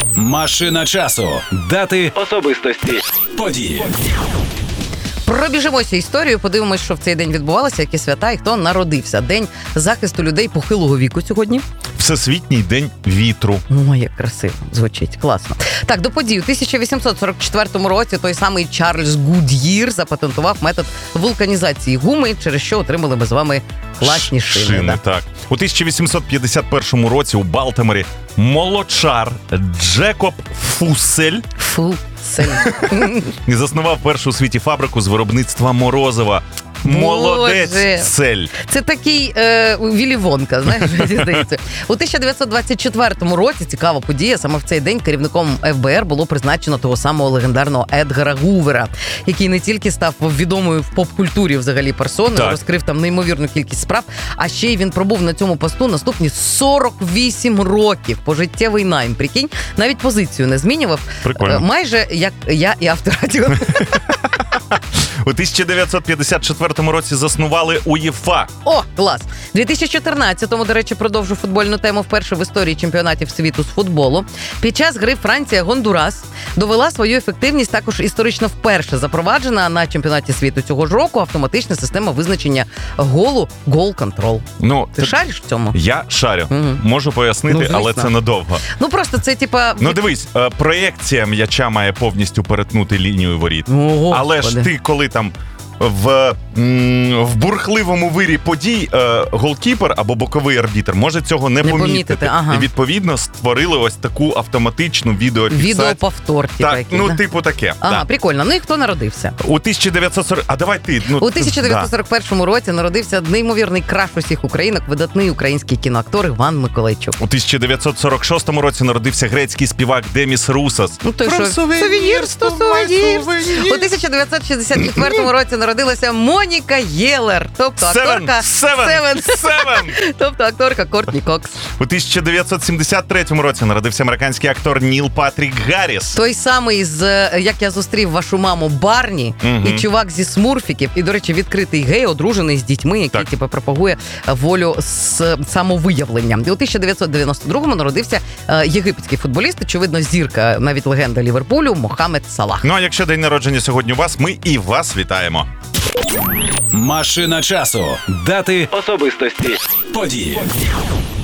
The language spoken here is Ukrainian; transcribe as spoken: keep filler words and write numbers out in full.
Машина часу. Дати, Особистості. події. Пробіжимося історією, подивимось, що в цей день відбувалося, які свята і хто народився. День захисту людей похилого віку сьогодні. Всесвітній день вітру. Ой, як красиво звучить, класно. Так, до подій. У тисяча вісімсот сорок четвертому році той самий Чарльз Гуд'їр запатентував метод вулканізації гуми, через що отримали ми з вами класні шини. Шини, да. так. У тисяча вісімсот п'ятдесят першому році у Балтиморі молочар Джекоб Фуссель Фусель. заснував першу у світі фабрику з виробництва морозива. Молодець, Боже. сель. Це такий е, Віллі Вонка, знаєш, мені здається. У тисяча дев'ятсот двадцять четвертому році, цікава подія, саме в цей день керівником еф бе ер було призначено того самого легендарного Едгара Гувера, який не тільки став відомою в поп-культурі взагалі персоною, Так. розкрив там неймовірну кількість справ, а ще й він пробув на цьому посту наступні сорок вісім років. Пожиттєвий найм, прикинь, навіть позицію не змінював. Прикольно. Е, Майже як я і Авторадіо. У тисяча дев'ятсот п'ятдесят четвертому році заснували УЄФА. О, клас! У дві тисячі чотирнадцятому, до речі, продовжу футбольну тему, вперше в історії чемпіонатів світу з футболу. Під час гри Франція-Гондурас довела свою ефективність, також історично вперше запроваджена на чемпіонаті світу цього ж року автоматична система визначення голу гол-контрол. Ну, Ти шариш в цьому? Я шарю. Мгм. Можу пояснити, Ну, звісно. але це надовго. Ну просто це типа... Ну дивись, е, проєкція м'яча має повністю перетнути лінію воріт. О, Але ж Господи. ти, коли там в, м, в бурхливому вирі подій е, голкіпер або боковий арбітр може цього не, Не помітити. помітити, ага. І відповідно створили ось таку автоматичну відеофіксацію. Відеоповтор, типа Так, який, ну да? типу таке. Ага, Да. прикольно. Ну і хто народився? У тисяча дев'ятсот сорок... А давай ти. Ну, У тисяча дев'ятсот сорок першому році народився неймовірний краш усіх українок, видатний український кіноактор Іван Миколайчук. У тисяча дев'ятсот сорок шостому році народився грецький співак Деміс Русос. Ну, той, що сувенір, сто сувенір. У тисяча дев'ятсот шістдесят четвертому році народилася Моніка Єлер, тобто Севен, акторка севен, Севен. севен. Тобто акторка Кортні Кокс. У тисяча дев'ятсот сімдесят третьому році народився американський актор Ніл Патрік Гарріс. Той самий з е, «Як я зустрів вашу маму» Барні, Мгм. і чувак зі Смурфіків, і, до речі, відкритий гей, одружений з дітьми, який Так. типу, пропагує волю з самовиявленням. І у тисяча дев'ятсот дев'яносто другому народився е, єгипетський футболіст, очевидно, зірка, навіть легенда Ліверпулю, Мохамед Салах. Ну а якщо день народження сьогодні у вас, ми і вас вітаємо. Машина часу. Дати, Особистості. події.